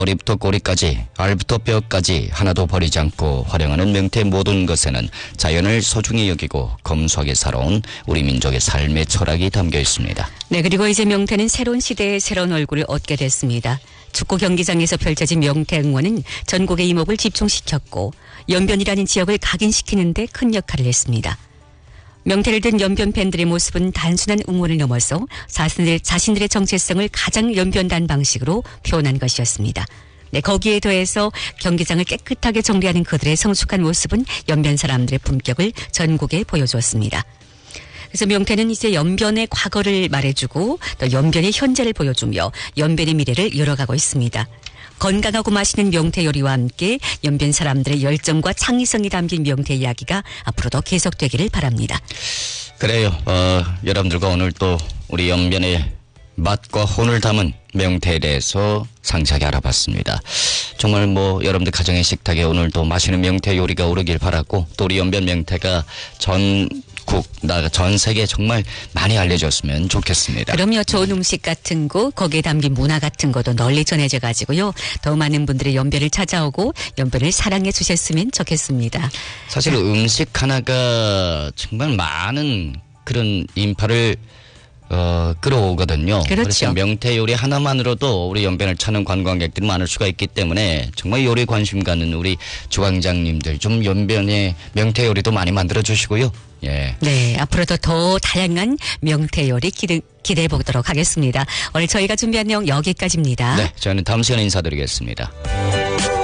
머리부터 꼬리까지 알부터 뼈까지 하나도 버리지 않고 활용하는 명태의 모든 것에는 자연을 소중히 여기고 검소하게 살아온 우리 민족의 삶의 철학이 담겨 있습니다. 네, 그리고 이제 명태는 새로운 시대의 새로운 얼굴을 얻게 됐습니다. 축구 경기장에서 펼쳐진 명태 응원은 전국의 이목을 집중시켰고 연변이라는 지역을 각인시키는 데 큰 역할을 했습니다. 명태를 든 연변 팬들의 모습은 단순한 응원을 넘어서 자신들의 정체성을 가장 연변단 방식으로 표현한 것이었습니다. 네, 거기에 더해서 경기장을 깨끗하게 정리하는 그들의 성숙한 모습은 연변 사람들의 품격을 전국에 보여주었습니다. 그래서 명태는 이제 연변의 과거를 말해주고 또 연변의 현재를 보여주며 연변의 미래를 열어가고 있습니다. 건강하고 맛있는 명태 요리와 함께 연변 사람들의 열정과 창의성이 담긴 명태 이야기가 앞으로도 계속되기를 바랍니다. 그래요. 여러분들과 오늘 또 우리 연변의 맛과 혼을 담은 명태에 대해서 상세하게 알아봤습니다. 정말 여러분들 가정의 식탁에 오늘도 맛있는 명태 요리가 오르길 바라고 또 우리 연변 명태가 전 세계에 정말 많이 알려졌으면 좋겠습니다. 그럼요. 좋은 음식 같은 거, 거기에 담긴 문화 같은 것도 널리 전해져 가지고요. 더 많은 분들의 연변을 찾아오고 연변을 사랑해 주셨으면 좋겠습니다. 사실 음식 하나가 정말 많은 그런 인파를 끌어오거든요. 그렇죠. 그래서 명태 요리 하나만으로도 우리 연변을 찾는 관광객들이 많을 수가 있기 때문에 정말 요리 관심 가는 우리 주방장님들 좀 연변에 명태 요리도 많이 만들어 주시고요. 예. 네, 앞으로도 더 다양한 명태 요리 기대해 보도록 하겠습니다. 오늘 저희가 준비한 내용 여기까지입니다. 네, 저는 다음 시간에 인사드리겠습니다.